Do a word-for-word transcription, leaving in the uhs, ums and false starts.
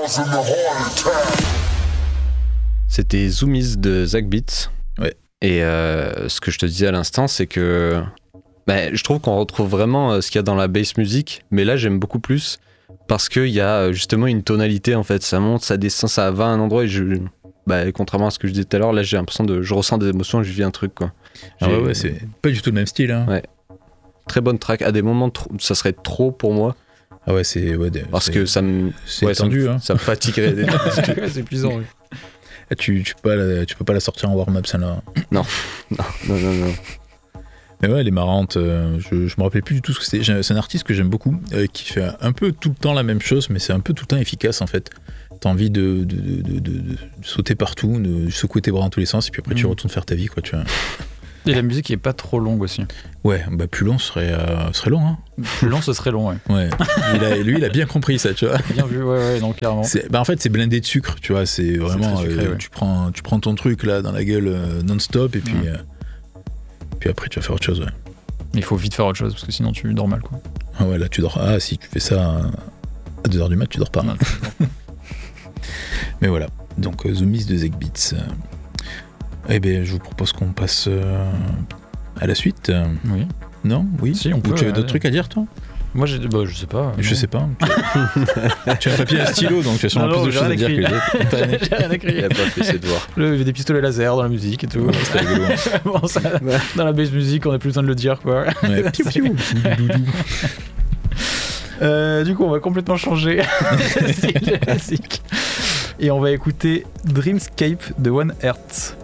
C'était Zoomies de Zach Beats. Ouais. Et euh, ce que je te disais à l'instant, c'est que bah, je trouve qu'on retrouve vraiment euh, ce qu'il y a dans la bass music, mais là j'aime beaucoup plus parce qu'il y a justement une tonalité en fait. Ça monte, ça descend, ça va à un endroit et je. Bah, contrairement à ce que je disais tout à l'heure, là j'ai l'impression de. Je ressens des émotions, je vis un truc quoi. Ah ouais, ouais, c'est pas du tout le même style. Hein. Ouais. Très bonne track. À des moments, trop... ça serait trop pour moi. Ah ouais, c'est. Ouais, parce c'est... que ça me. C'est ouais, tendu, ça me... hein. Ça me fatiguerait. Des... c'est épuisant, oui. Tu, tu, peux pas la, tu peux pas la sortir en warm-up, celle-là. Non. non, non, non, non. Mais ouais, elle est marrante. Euh, je, je me rappelais plus du tout ce que c'était. C'est un artiste que j'aime beaucoup, euh, qui fait un peu tout le temps la même chose, mais c'est un peu tout le temps efficace en fait. T'as envie de, de, de, de, de, de sauter partout, de secouer tes bras dans tous les sens, et puis après mmh. tu retournes faire ta vie, quoi, tu vois. Et la musique est pas trop longue aussi. Ouais, bah plus long serait, euh, serait long, hein. Plus long, ce serait long, ouais. Ouais. Il a, lui, il a bien compris ça, tu vois. Bien vu, ouais, ouais, donc clairement. C'est, bah en fait, c'est blindé de sucre, tu vois. C'est vraiment, c'est sucré, euh, ouais. tu prends, tu prends ton truc là dans la gueule euh, non-stop, et puis, mmh. euh, puis après tu vas faire autre chose, ouais. Il faut vite faire autre chose parce que sinon tu dors mal, quoi. Ah ouais, là tu dors. Ah si tu fais ça à deux heures du mat, tu dors pas. Non, mais voilà. Donc euh, Zoomies de Zach Beats. Euh, eh bien, je vous propose qu'on passe euh, à la suite. Oui. Non, oui. Si, on Ou peut. tu as ouais. d'autres trucs à dire, toi? Moi, j'ai, bah, je sais pas. Je non. sais pas. Tu as un papier et un stylo, donc tu as sûrement non, plus de choses à dire que les autres. J'ai rien écrit. Il a pas fait ses devoirs. Il y avait des pistolets laser dans la musique et tout. Ouais, c'était rigolo. Bon, ça, dans la bass music, on n'a plus besoin de le dire, quoi. Ouais. Piou, piou. euh, du coup, on va complètement changer de style classique. Et on va écouter Dreamscape de One Earth.